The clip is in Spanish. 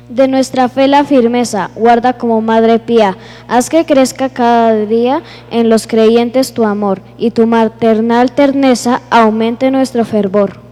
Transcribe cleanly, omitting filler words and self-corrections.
De nuestra fe la firmeza, guarda como Madre pía, haz que crezca cada día en los creyentes tu amor, y tu maternal terneza aumente nuestro fervor.